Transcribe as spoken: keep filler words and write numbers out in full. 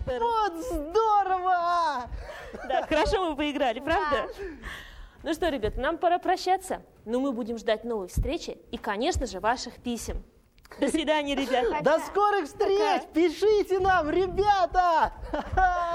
Вот здорово! Да, хорошо мы поиграли, правда? Да. Ну что, ребята, нам пора прощаться. Но мы будем ждать новой встречи и, конечно же, ваших писем. До свидания, ребята. До скорых встреч! Пишите нам, ребята!